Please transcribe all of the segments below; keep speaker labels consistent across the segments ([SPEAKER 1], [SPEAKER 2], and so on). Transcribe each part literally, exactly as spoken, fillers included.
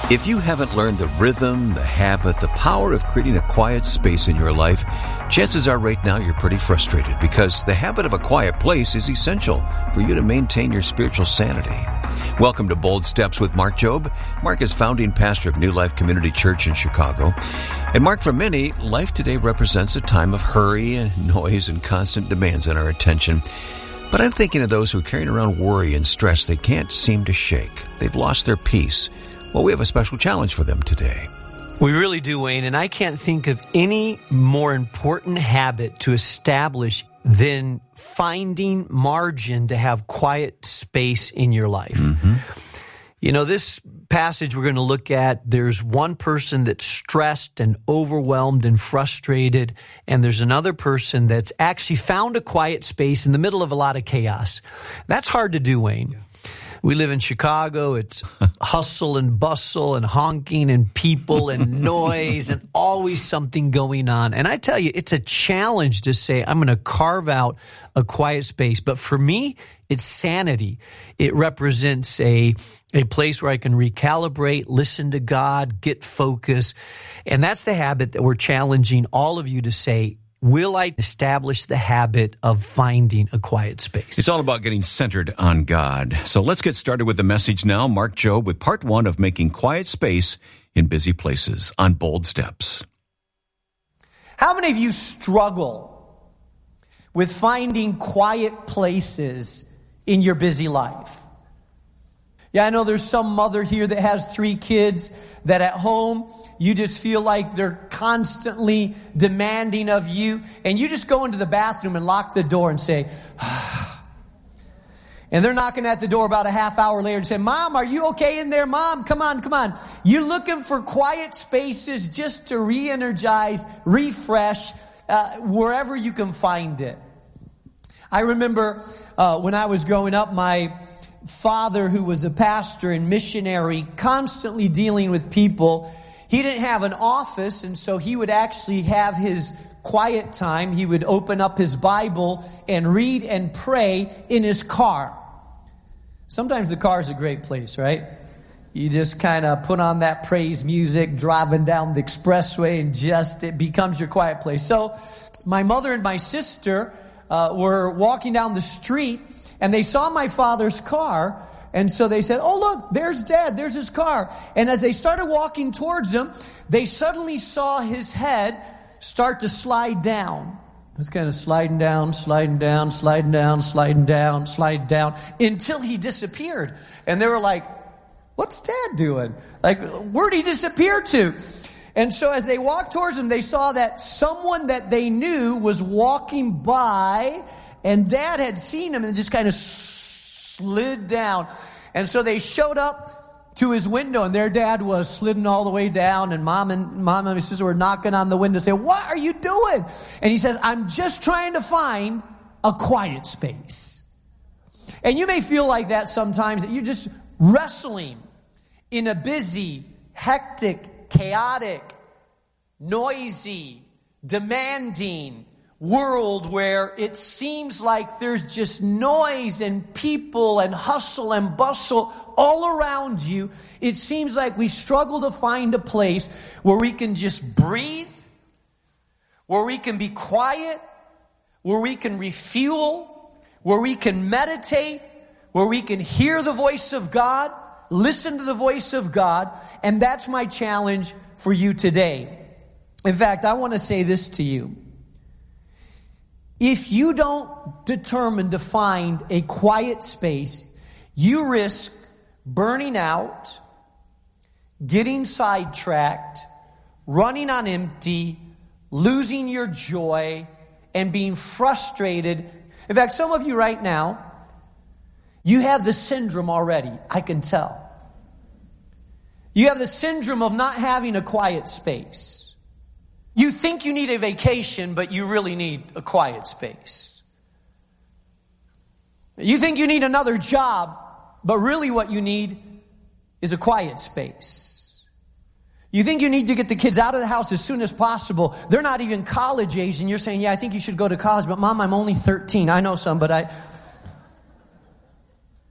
[SPEAKER 1] If you haven't learned the rhythm, the habit, the power of creating a quiet space in your life, chances are right now you're pretty frustrated because the habit of a quiet place is essential for you to maintain your spiritual sanity. Welcome to Bold Steps with Mark Jobe. Mark is founding pastor of New Life Community Church in Chicago. And Mark, for many, life today represents a time of hurry and noise and constant demands on our attention. But I'm thinking of those who are carrying around worry and stress they can't seem to shake. They've lost their peace. Well, we have a special challenge for them today.
[SPEAKER 2] We really do, Wayne, and I can't think of any more important habit to establish than finding margin to have quiet space in your life. Mm-hmm. You know, this passage we're going to look at, there's one person that's stressed and overwhelmed and frustrated, and there's another person that's actually found a quiet space in the middle of a lot of chaos. That's hard to do, Wayne. Yeah. We live in Chicago. It's hustle and bustle and honking and people and noise and always something going on. And I tell you, it's a challenge to say, I'm going to carve out a quiet space. But for me, it's sanity. It represents a, a place where I can recalibrate, listen to God, get focus. And that's the habit that we're challenging all of you to say, will I establish the habit of finding a quiet space?
[SPEAKER 1] It's all about getting centered on God. So let's get started with the message now. Mark Jobe with part one of Making Quiet Space in Busy Places on Bold Steps.
[SPEAKER 3] How many of you struggle with finding quiet places in your busy life? Yeah, I know there's some mother here that has three kids that at home you just feel like they're constantly demanding of you, and you just go into the bathroom and lock the door and say, ah. And they're knocking at the door about a half hour later and say, Mom, are you okay in there? Mom, come on, come on. You're looking for quiet spaces just to re-energize, refresh, uh, wherever you can find it. I remember uh, when I was growing up, my father, who was a pastor and missionary, constantly dealing with people. He didn't have an office, and so he would actually have his quiet time. He would open up his Bible and read and pray in his car. Sometimes the car is a great place, right? You just kind of put on that praise music, driving down the expressway, and just it becomes your quiet place. So my mother and my sister uh, were walking down the street, and they saw my father's car. And so they said, oh, look, there's Dad. There's his car. And as they started walking towards him, they suddenly saw his head start to slide down. It was kind of sliding down, sliding down, sliding down, sliding down, sliding down, until he disappeared. And they were like, what's Dad doing? Like, where'd he disappear to? And so as they walked towards him, they saw that someone that they knew was walking by, and Dad had seen him and just kind of slid down. And so they showed up to his window, and their dad was sliding all the way down, and mom and mom and my sister were knocking on the window saying, what are you doing? And he says, I'm just trying to find a quiet space. And you may feel like that sometimes, that you're just wrestling in a busy, hectic, chaotic, noisy, demanding world where it seems like there's just noise and people and hustle and bustle all around you. It seems like we struggle to find a place where we can just breathe, where we can be quiet, where we can refuel, where we can meditate, where we can hear the voice of God, listen to the voice of God. And that's my challenge for you today. In fact, I want to say this to you. If you don't determine to find a quiet space, you risk burning out, getting sidetracked, running on empty, losing your joy, and being frustrated. In fact, some of you right now, you have the syndrome already, I can tell. You have the syndrome of not having a quiet space. You think you need a vacation, but you really need a quiet space. You think you need another job, but really what you need is a quiet space. You think you need to get the kids out of the house as soon as possible. They're not even college age, and you're saying, yeah, I think you should go to college, but Mom, I'm only thirteen. I know some, but I...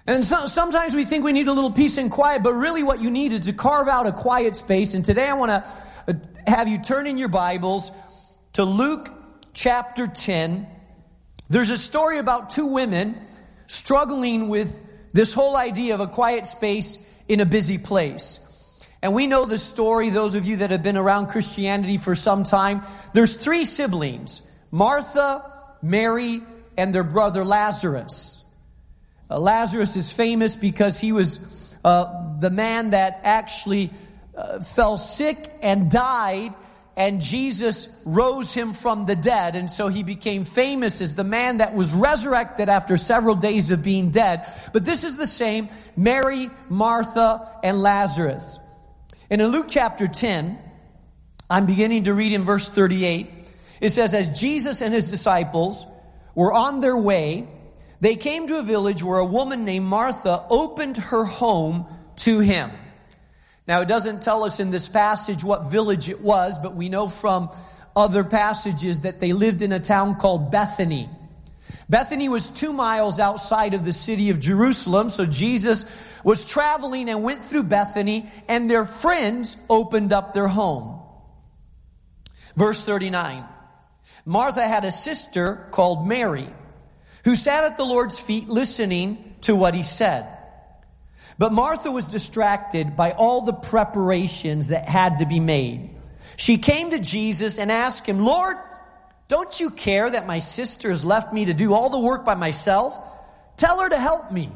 [SPEAKER 3] And so, sometimes we think we need a little peace and quiet, but really what you need is to carve out a quiet space. And today I want to have you turn in your Bibles to Luke chapter ten. There's a story about two women struggling with this whole idea of a quiet space in a busy place. And we know the story, those of you that have been around Christianity for some time. There's three siblings, Martha, Mary, and their brother Lazarus. Uh, Lazarus is famous because he was uh, the man that actually uh, fell sick and died, and Jesus rose him from the dead. And so he became famous as the man that was resurrected after several days of being dead. But this is the same, Mary, Martha, and Lazarus. And in Luke chapter ten, I'm beginning to read in verse thirty-eight. It says, as Jesus and his disciples were on their way, they came to a village where a woman named Martha opened her home to him. Now, it doesn't tell us in this passage what village it was, but we know from other passages that they lived in a town called Bethany. Bethany was two miles outside of the city of Jerusalem, so Jesus was traveling and went through Bethany, and their friends opened up their home. Verse thirty-nine, Martha had a sister called Mary, who sat at the Lord's feet listening to what he said. But Martha was distracted by all the preparations that had to be made. She came to Jesus and asked him, Lord, don't you care that my sister has left me to do all the work by myself? Tell her to help me.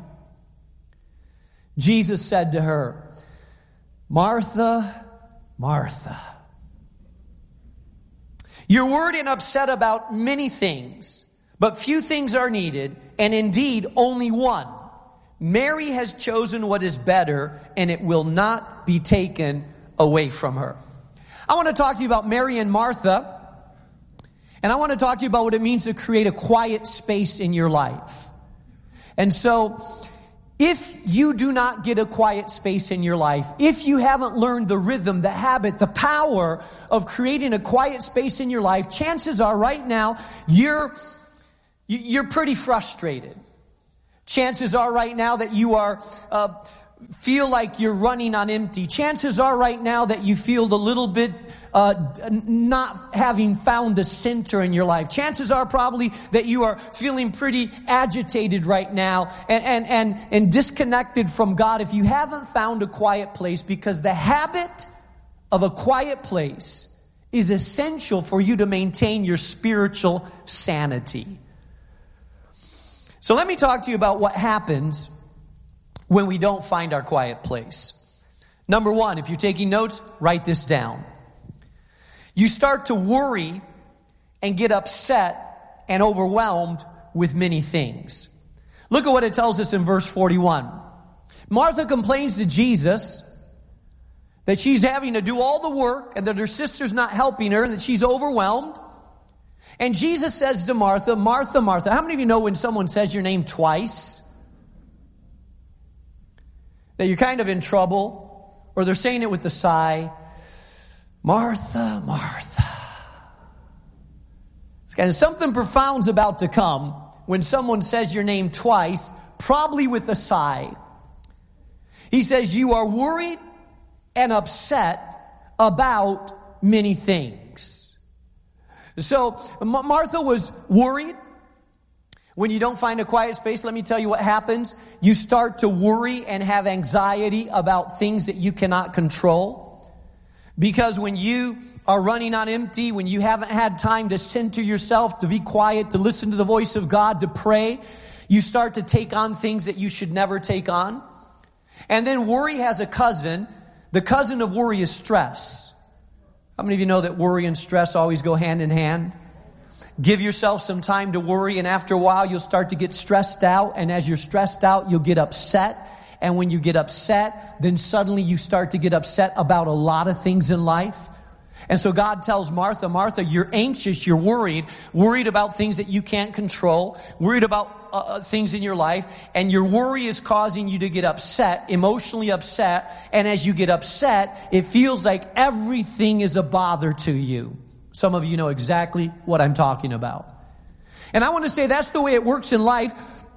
[SPEAKER 3] Jesus said to her, Martha, Martha, you're worried and upset about many things, but few things are needed, and indeed only one. Mary has chosen what is better, and it will not be taken away from her. I want to talk to you about Mary and Martha, and I want to talk to you about what it means to create a quiet space in your life. And so, if you do not get a quiet space in your life, if you haven't learned the rhythm, the habit, the power of creating a quiet space in your life, chances are right now you're you're pretty frustrated. Chances are right now that you are uh, feel like you're running on empty. Chances are right now that you feel a little bit uh, not having found a center in your life. Chances are probably that you are feeling pretty agitated right now and, and, and, and disconnected from God if you haven't found a quiet place, because the habit of a quiet place is essential for you to maintain your spiritual sanity. So let me talk to you about what happens when we don't find our quiet place. Number one, if you're taking notes, write this down. You start to worry and get upset and overwhelmed with many things. Look at what it tells us in verse forty-one. Martha complains to Jesus that she's having to do all the work and that her sister's not helping her and that she's overwhelmed. And Jesus says to Martha, Martha, Martha. How many of you know when someone says your name twice, that you're kind of in trouble, or they're saying it with a sigh? Martha, Martha. It's kind of something profound's about to come when someone says your name twice, probably with a sigh. He says you are worried and upset about many things. So Martha was worried. When you don't find a quiet space, let me tell you what happens. You start to worry and have anxiety about things that you cannot control. Because when you are running on empty, when you haven't had time to center yourself, to be quiet, to listen to the voice of God, to pray, you start to take on things that you should never take on. And then worry has a cousin. The cousin of worry is stress. How many of you know that worry and stress always go hand in hand? Give yourself some time to worry, and after a while you'll start to get stressed out, and as you're stressed out, you'll get upset. And when you get upset, then suddenly you start to get upset about a lot of things in life. And so God tells Martha, Martha, you're anxious, you're worried, worried about things that you can't control, worried about uh, things in your life, and your worry is causing you to get upset, emotionally upset, and as you get upset, it feels like everything is a bother to you. Some of you know exactly what I'm talking about. And I want to say that's the way it works in life.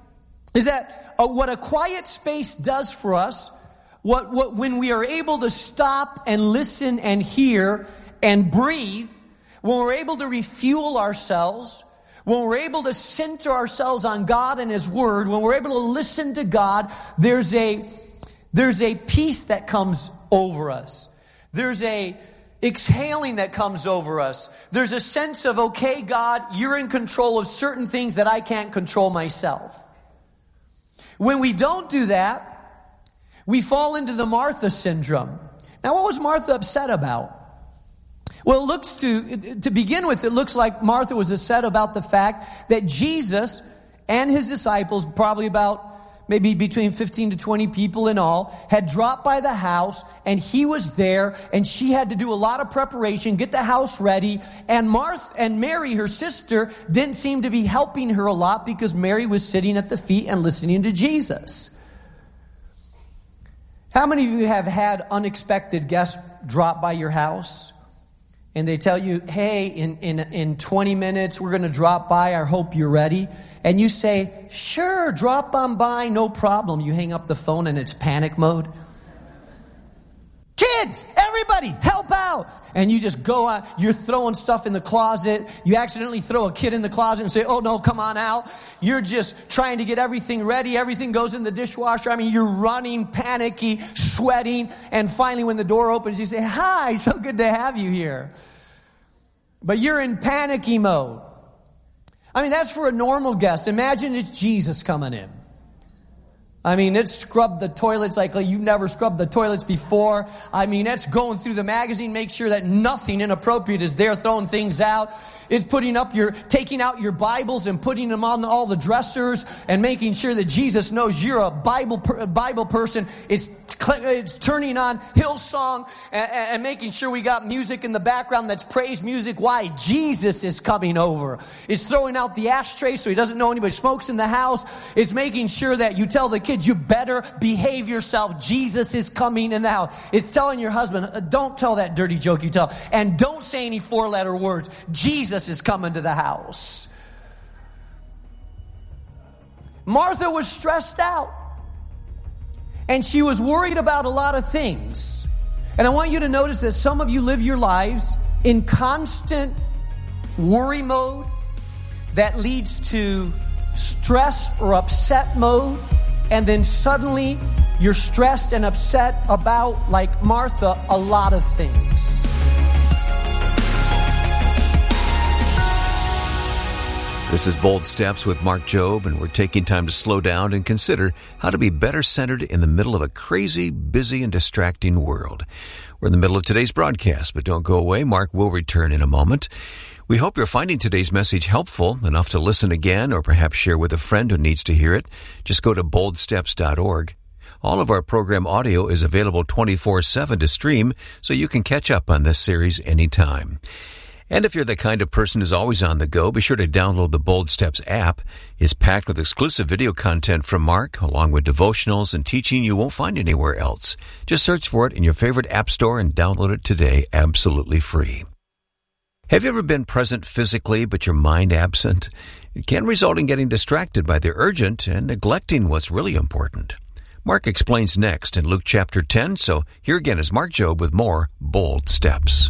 [SPEAKER 3] is that uh, what a quiet space does for us, what, what when we are able to stop and listen and hear and breathe, when we're able to refuel ourselves, when we're able to center ourselves on God and His Word, when we're able to listen to God, there's a there's a peace that comes over us. There's a exhaling that comes over us. There's a sense of, okay, God, you're in control of certain things that I can't control myself. When we don't do that, we fall into the Martha syndrome. Now, what was Martha upset about? Well, it looks to, to begin with, it looks like Martha was upset about the fact that Jesus and His disciples, probably about maybe between fifteen to twenty people in all, had dropped by the house, and He was there, and she had to do a lot of preparation, get the house ready, and Martha and Mary, her sister, didn't seem to be helping her a lot because Mary was sitting at the feet and listening to Jesus. How many of you have had unexpected guests drop by your house? And they tell you, hey, in, in, in twenty minutes, we're going to drop by. I hope you're ready. And you say, sure, drop on by, no problem. You hang up the phone and it's panic mode. Kids, everybody, help out. And you just go out, you're throwing stuff in the closet. You accidentally throw a kid in the closet and say, oh no, come on out. You're just trying to get everything ready. Everything goes in the dishwasher. I mean, you're running, panicky, sweating. And finally, when the door opens, you say, hi, so good to have you here. But you're in panicky mode. I mean, that's for a normal guest. Imagine it's Jesus coming in. I mean, it's scrubbed the toilets like you've never scrubbed the toilets before. I mean, it's going through the magazine, make sure that nothing inappropriate is there, throwing things out. It's putting up your, taking out your Bibles and putting them on all the dressers and making sure that Jesus knows you're a Bible a Bible person. It's it's turning on Hillsong and, and making sure we got music in the background that's praise music. Why? Jesus is coming over. It's throwing out the ashtray so he doesn't know anybody smokes in the house. It's making sure that you tell the kids, you better behave yourself. Jesus is coming in the house. It's telling your husband, don't tell that dirty joke you tell. And don't say any four-letter words. Jesus is coming to the house. Martha was stressed out. And she was worried about a lot of things. And I want you to notice that some of you live your lives in constant worry mode that leads to stress or upset mode. And then suddenly you're stressed and upset about, like Martha, a lot of things.
[SPEAKER 1] This is Bold Steps with Mark Jobe, and we're taking time to slow down and consider how to be better centered in the middle of a crazy, busy, and distracting world. We're in the middle of today's broadcast, but don't go away. Mark will return in a moment. We hope you're finding today's message helpful enough to listen again or perhaps share with a friend who needs to hear it. Just go to bold steps dot org. All of our program audio is available twenty-four seven to stream, so you can catch up on this series anytime. And if you're the kind of person who's always on the go, be sure to download the Bold Steps app. It's packed with exclusive video content from Mark, along with devotionals and teaching you won't find anywhere else. Just search for it in your favorite app store and download it today, absolutely free. Have you ever been present physically, but your mind absent? It can result in getting distracted by the urgent and neglecting what's really important. Mark explains next in Luke chapter ten, so here again is Mark Jobe with more Bold Steps.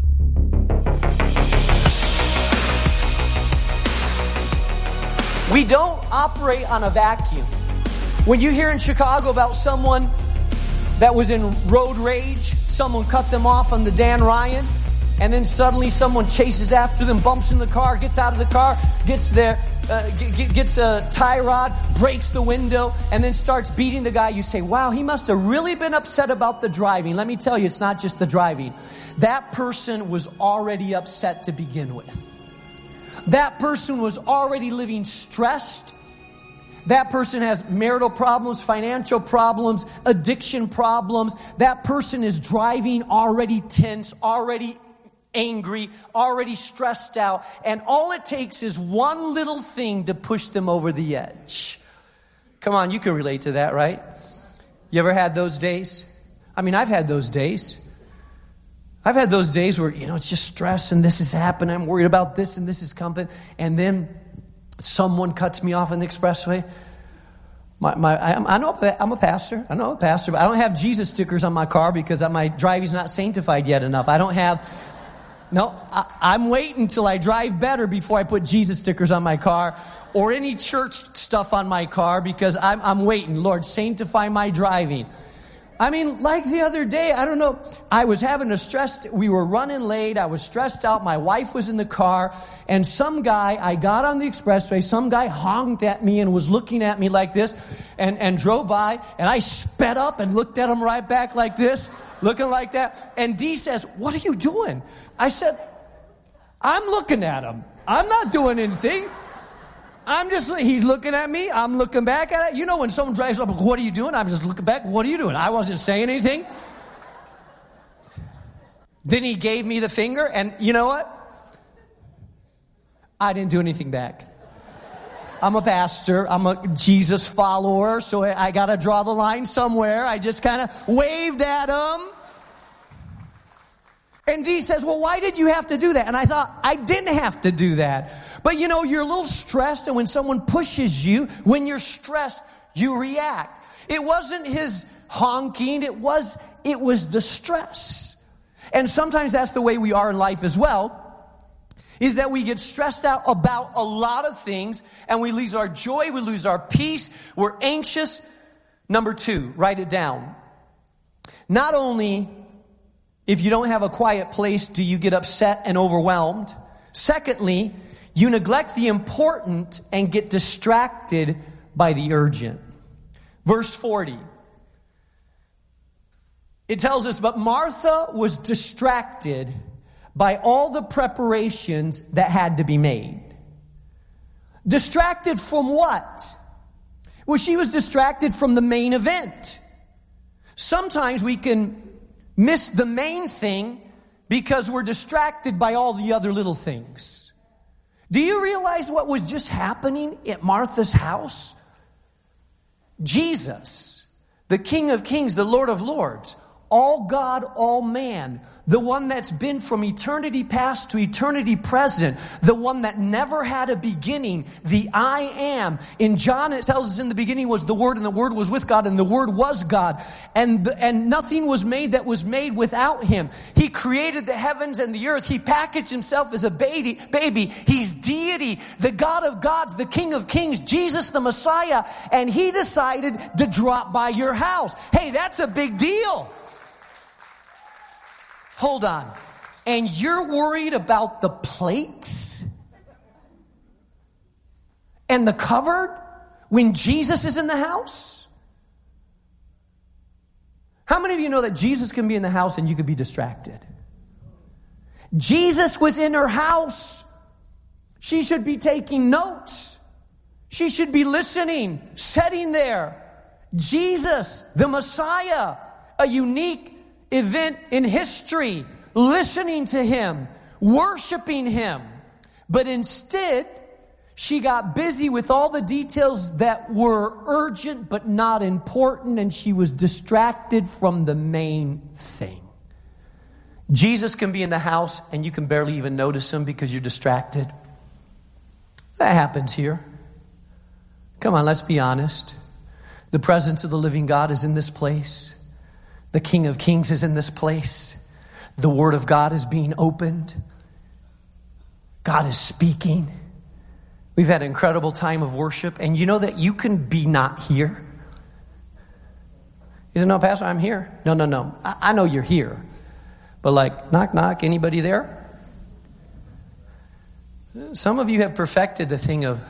[SPEAKER 3] We don't operate on a vacuum. When you hear in Chicago about someone that was in road rage, someone cut them off on the Dan Ryan, and then suddenly someone chases after them, bumps in the car, gets out of the car, gets there, uh, g- gets a tie rod, breaks the window, and then starts beating the guy. You say, wow, he must have really been upset about the driving. Let me tell you, it's not just the driving. That person was already upset to begin with. That person was already living stressed. That person has marital problems, financial problems, addiction problems. That person is driving already tense, already angry, already stressed out. And all it takes is one little thing to push them over the edge. Come on, you can relate to that, right? You ever had those days? I mean, I've had those days. I've had those days where, you know, it's just stress and this is happening. I'm worried about this and this is coming. And then someone cuts me off on the expressway. My, my, I, I know I'm a pastor. I know I'm a pastor, but I don't have Jesus stickers on my car because my driving's not sanctified yet enough. I don't have, no, I, I'm waiting until I drive better before I put Jesus stickers on my car or any church stuff on my car because I'm, I'm waiting. Lord, sanctify my driving. I mean, like the other day, I don't know, I was having a stress, we were running late, I was stressed out, my wife was in the car, and some guy, I got on the expressway, some guy honked at me and was looking at me like this, and, and drove by, and I sped up and looked at him right back like this, looking like that, and Dee says, what are you doing? I said, I'm looking at him. I'm not doing anything. I'm just, he's looking at me, I'm looking back at it. You know when someone drives up, what are you doing? I'm just looking back, what are you doing? I wasn't saying anything. Then he gave me the finger, and you know what? I didn't do anything back. I'm a pastor, I'm a Jesus follower, so I got to draw the line somewhere. I just kind of waved at him. And Dee says, well, why did you have to do that? And I thought, I didn't have to do that. But you know, you're a little stressed, and when someone pushes you, when you're stressed, you react. It wasn't his honking, it was, it was the stress. And sometimes that's the way we are in life as well, is that we get stressed out about a lot of things, and we lose our joy, we lose our peace, we're anxious. Number two, write it down. Not only if you don't have a quiet place, do you get upset and overwhelmed? Secondly, you neglect the important and get distracted by the urgent. Verse forty. It tells us, but Martha was distracted by all the preparations that had to be made. Distracted from what? Well, she was distracted from the main event. Sometimes we can miss the main thing because we're distracted by all the other little things. Do you realize what was just happening at Martha's house? Jesus, the King of Kings, the Lord of Lords, all God, all man, the one that's been from eternity past to eternity present, the one that never had a beginning, the I am. In John, it tells us in the beginning was the Word, and the Word was with God, and the Word was God. And, and nothing was made that was made without Him. He created the heavens and the earth. He packaged Himself as a baby. baby. He's deity, the God of gods, the King of kings, Jesus the Messiah. And He decided to drop by your house. Hey, that's a big deal. Hold on. And you're worried about the plates and the cupboard when Jesus is in the house? How many of you know that Jesus can be in the house and you could be distracted? Jesus was in her house. She should be taking notes. She should be listening, sitting there. Jesus, the Messiah, a unique event in history, listening to Him, worshiping Him. But instead, she got busy with all the details that were urgent but not important, and she was distracted from the main thing. Jesus can be in the house and you can barely even notice Him because you're distracted. That happens here. Come on, let's be honest. The presence of the living God is in this place. The King of Kings is in this place. The Word of God is being opened. God is speaking. We've had an incredible time of worship. And you know that you can be not here. You say, no, Pastor, I'm here. No, no, no. I, I know you're here. But like, knock, knock, anybody there? Some of you have perfected the thing of,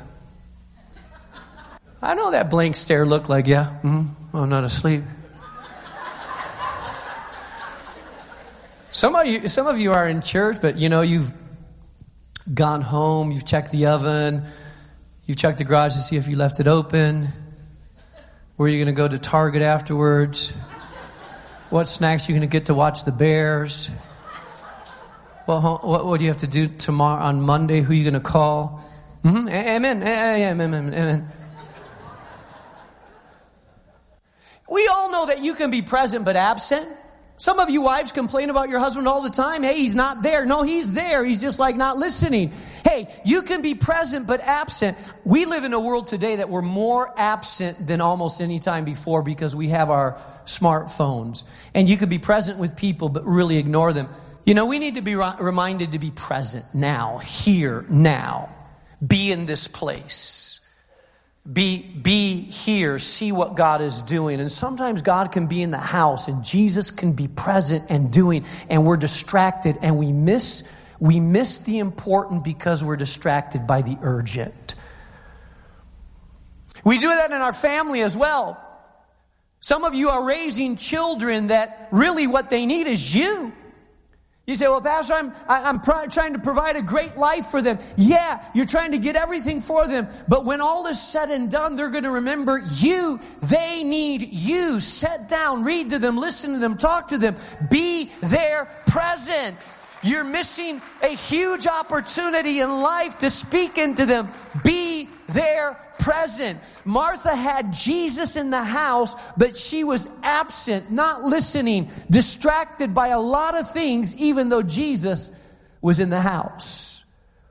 [SPEAKER 3] I know that blank stare look like, yeah, mm, I'm not asleep. Some of you, some of you are in church, but you know, you've gone home, you've checked the oven, you've checked the garage to see if you left it open. Where are you going to go to Target afterwards? What snacks are you going to get to watch the Bears? Well, what, what do you have to do tomorrow on Monday? Who are you going to call? Mm-hmm. Amen. Amen. Amen. Amen. We all know that you can be present but absent. Some of you wives complain about your husband all the time. Hey, he's not there. No, he's there. He's just like not listening. Hey, you can be present but absent. We live in a world today that we're more absent than almost any time before because we have our smartphones. And you could be present with people but really ignore them. You know, we need to be reminded to be present now, here, now. Be in this place. Be, be here, see what God is doing. And sometimes God can be in the house and Jesus can be present and doing, and we're distracted and we miss, we miss the important because we're distracted by the urgent. We do that in our family as well. Some of you are raising children that really what they need is you. You say, well, Pastor, I'm, I'm pr- trying to provide a great life for them. Yeah, you're trying to get everything for them. But when all is said and done, they're going to remember you. They need you. Sit down, read to them, listen to them, talk to them. Be there present. You're missing a huge opportunity in life to speak into them. Be there present. Martha had Jesus in the house, but she was absent, not listening, distracted by a lot of things, even though Jesus was in the house.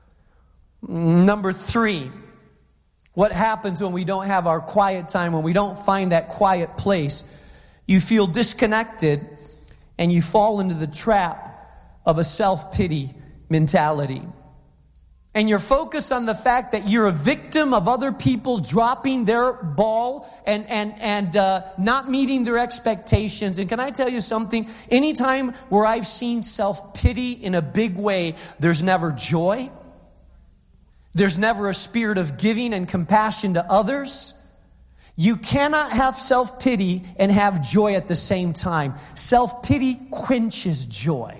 [SPEAKER 3] Number three, what happens when we don't have our quiet time, when we don't find that quiet place? You feel disconnected and you fall into the trap of a self-pity mentality. And you're focused on the fact that you're a victim of other people dropping their ball and and and uh, not meeting their expectations. And can I tell you something? Anytime where I've seen self-pity in a big way, there's never joy. There's never a spirit of giving and compassion to others. You cannot have self-pity and have joy at the same time. Self-pity quenches joy.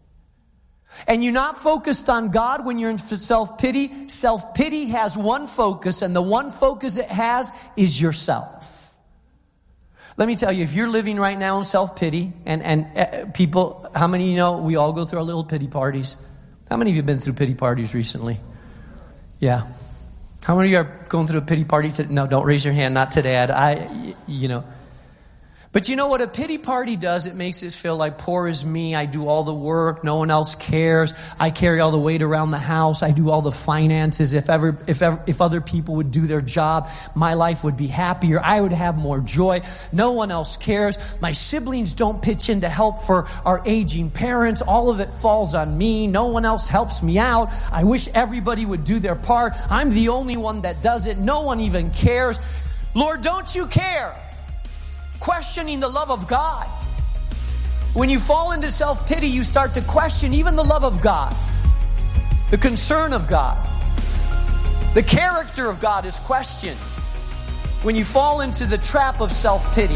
[SPEAKER 3] And you're not focused on God when you're in self-pity. Self-pity has one focus, and the one focus it has is yourself. Let me tell you, if you're living right now in self-pity, and, and uh, people, how many of you know we all go through our little pity parties? How many of you have been through pity parties recently? Yeah. How many of you are going through a pity party today? No, don't raise your hand, not today. I, you know. But you know what a pity party does? It makes us feel like poor is me. I do all the work. No one else cares. I carry all the weight around the house. I do all the finances. If ever, if ever, if other people would do their job, my life would be happier. I would have more joy. No one else cares. My siblings don't pitch in to help for our aging parents. All of it falls on me. No one else helps me out. I wish everybody would do their part. I'm the only one that does it. No one even cares. Lord, don't you care? Questioning the love of God. When you fall into self-pity, you start to question even the love of God. The concern of God. The character of God is questioned when you fall into the trap of self-pity.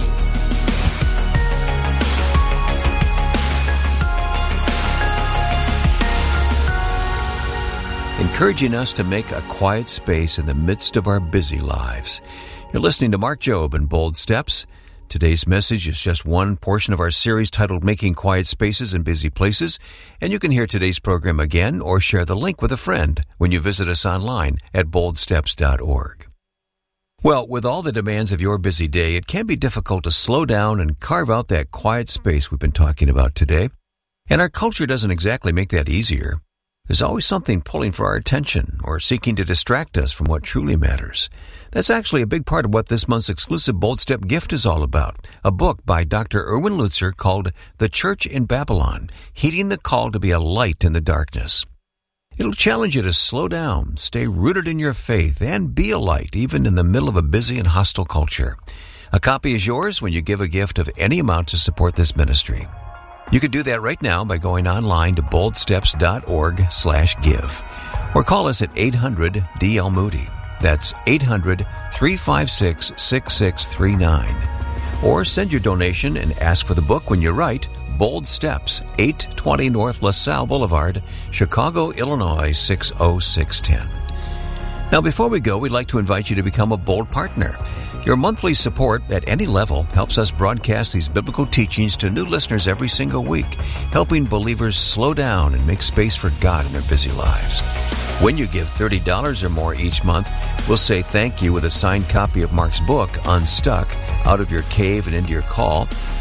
[SPEAKER 1] Encouraging us to make a quiet space in the midst of our busy lives. You're listening to Mark Jobe and Bold Steps. Today's message is just one portion of our series titled Making Quiet Spaces in Busy Places, and you can hear today's program again or share the link with a friend when you visit us online at bold steps dot org. Well, with all the demands of your busy day, it can be difficult to slow down and carve out that quiet space we've been talking about today, and our culture doesn't exactly make that easier. There's always something pulling for our attention or seeking to distract us from what truly matters. That's actually a big part of what this month's exclusive Bold Step gift is all about, a book by Doctor Erwin Lutzer called The Church in Babylon, Heeding the Call to be a Light in the Darkness. It'll challenge you to slow down, stay rooted in your faith, and be a light even in the middle of a busy and hostile culture. A copy is yours when you give a gift of any amount to support this ministry. You can do that right now by going online to bold steps dot org slash give or call us at eight hundred D L Moody. That's eight hundred, three five six, six six three nine. Or send your donation and ask for the book when you write Bold Steps, eight twenty North LaSalle Boulevard, Chicago, Illinois six oh six one zero. Now, before we go, we'd like to invite you to become a Bold partner. Your monthly support at any level helps us broadcast these biblical teachings to new listeners every single week, helping believers slow down and make space for God in their busy lives. When you give thirty dollars or more each month, we'll say thank you with a signed copy of Mark's book, Unstuck, Out of Your Cave and Into Your Call,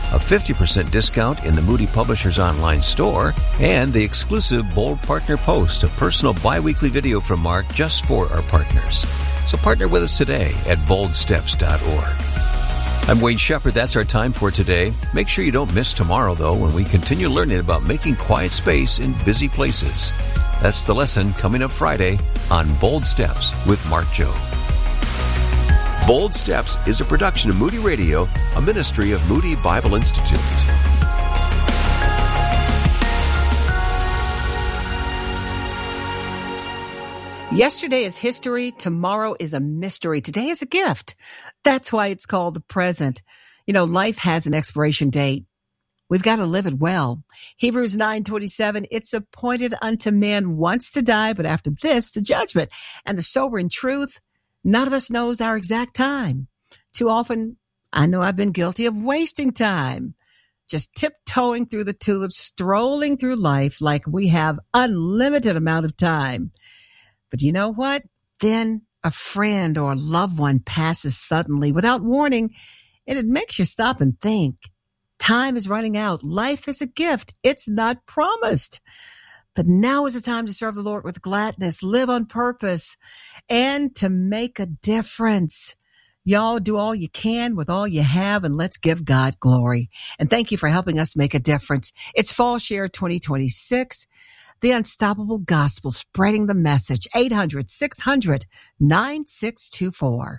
[SPEAKER 1] a fifty percent discount in the Moody Publishers online store, and the exclusive Bold Partner Post, a personal bi-weekly video from Mark just for our partners. So partner with us today at bold steps dot org. I'm Wayne Shepherd. That's our time for today. Make sure you don't miss tomorrow, though, when we continue learning about making quiet space in busy places. That's the lesson coming up Friday on Bold Steps with Mark Jobe. Bold Steps is a production of Moody Radio, a ministry of Moody Bible Institute.
[SPEAKER 4] Yesterday is history. Tomorrow is a mystery. Today is a gift. That's why it's called the present. You know, life has an expiration date. We've got to live it well. Hebrews nine twenty-seven, it's appointed unto man once to die, but after this, to judgment. And the sobering truth, none of us knows our exact time. Too often, I know I've been guilty of wasting time, just tiptoeing through the tulips, strolling through life like we have unlimited amount of time. But you know what? Then a friend or a loved one passes suddenly without warning, and it makes you stop and think. Time is running out. Life is a gift. It's not promised. But now is the time to serve the Lord with gladness, live on purpose, and to make a difference. Y'all do all you can with all you have, and let's give God glory. And thank you for helping us make a difference. It's Fall Share twenty twenty-six. The Unstoppable Gospel, spreading the message. eight hundred, six hundred, nine six two four.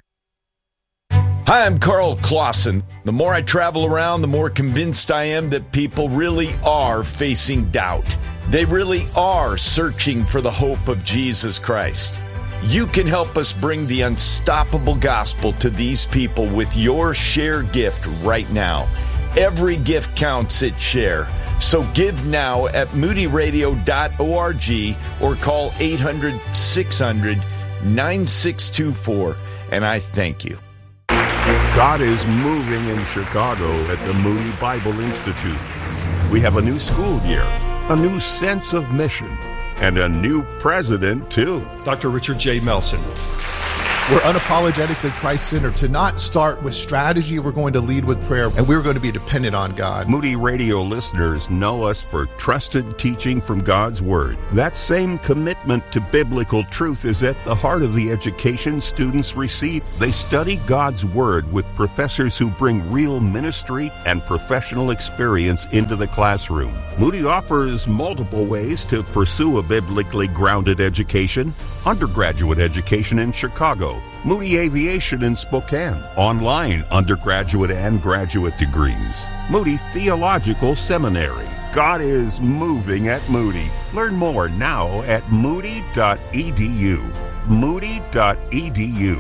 [SPEAKER 5] Hi, I'm Carl Clausen. The more I travel around, the more convinced I am that people really are facing doubt. They really are searching for the hope of Jesus Christ. You can help us bring the unstoppable gospel to these people with your Share gift right now. Every gift counts at Share. So give now at moody radio dot org or call eight hundred, six hundred, nine six two four, and I thank you.
[SPEAKER 6] God is moving in Chicago at the Moody Bible Institute. We have a new school year, a new sense of mission, and a new president, too.
[SPEAKER 7] Doctor Richard J. Melson.
[SPEAKER 8] We're unapologetically Christ-centered. To not start with strategy, we're going to lead with prayer, and we're going to be dependent on God.
[SPEAKER 6] Moody Radio listeners know us for trusted teaching from God's Word. That same commitment to biblical truth is at the heart of the education students receive. They study God's Word with professors who bring real ministry and professional experience into the classroom. Moody offers multiple ways to pursue a biblically grounded education. Undergraduate education in Chicago, Moody Aviation in Spokane, online undergraduate and graduate degrees, Moody Theological Seminary. God is moving at Moody. Learn more now at moody dot e d u. moody dot e d u.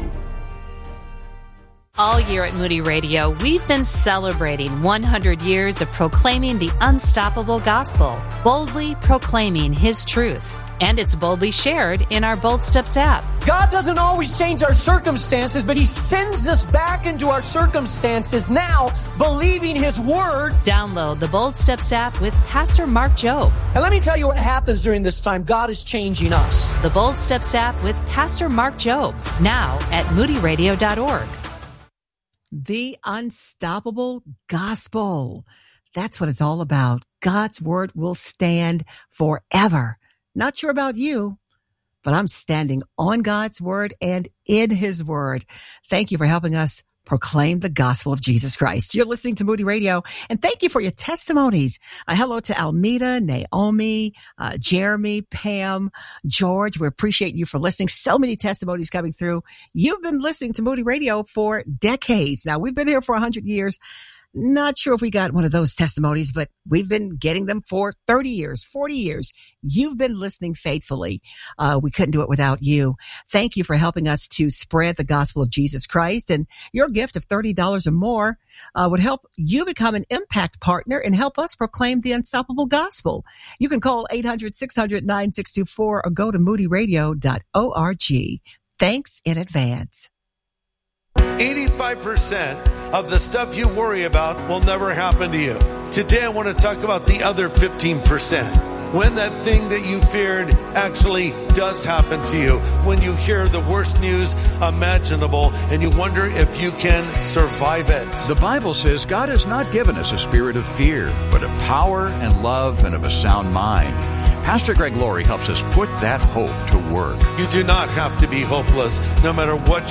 [SPEAKER 9] All year at Moody Radio, we've been celebrating one hundred years of proclaiming the unstoppable gospel, boldly proclaiming His truth. And it's boldly shared in our Bold Steps app.
[SPEAKER 3] God doesn't always change our circumstances, but He sends us back into our circumstances now, believing His Word.
[SPEAKER 9] Download the Bold Steps app with Pastor Mark Jobe.
[SPEAKER 3] And let me tell you what happens during this time. God is changing us.
[SPEAKER 9] The Bold Steps app with Pastor Mark Jobe, now at moody radio dot org.
[SPEAKER 4] The Unstoppable Gospel. That's what it's all about. God's Word will stand forever. Not sure about you, but I'm standing on God's Word and in His Word. Thank you for helping us proclaim the gospel of Jesus Christ. You're listening to Moody Radio, and thank you for your testimonies. Uh, hello to Almeda, Naomi, uh, Jeremy, Pam, George. We appreciate you for listening. So many testimonies coming through. You've been listening to Moody Radio for decades. Now, we've been here for one hundred years. Not sure if we got one of those testimonies, but we've been getting them for thirty years, forty years. You've been listening faithfully. Uh, we couldn't do it without you. Thank you for helping us to spread the gospel of Jesus Christ. And your gift of thirty dollars or more uh, would help you become an impact partner and help us proclaim the unstoppable gospel. You can call eight hundred, six hundred, nine six two four or go to moody radio dot org. Thanks in advance.
[SPEAKER 10] eighty-five percent of the stuff you worry about will never happen to you. Today I want to talk about the other fifteen percent. when that thing that you feared actually does happen to you, when you hear the worst news imaginable and you wonder if you can survive it.
[SPEAKER 7] The Bible says God has not given us a spirit of fear, but of power and love and of a sound mind. Pastor Greg Laurie helps us put that hope to work.
[SPEAKER 10] You do not have to be hopeless, no matter what